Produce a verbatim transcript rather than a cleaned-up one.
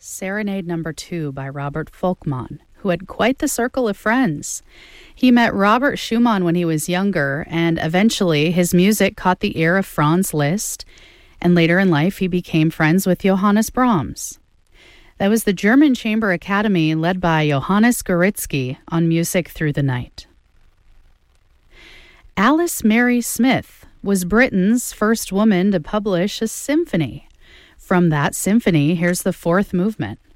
Serenade Number Two by Robert Folkman, who had quite the circle of friends. He met Robert Schumann when he was younger, and eventually his music caught the ear of Franz Liszt, and later in life he became friends with Johannes Brahms. That was the German Chamber Academy led by Johannes Goritzky on Music Through the Night. Alice Mary Smith was Britain's first woman to publish a symphony. From that symphony, here's the fourth movement.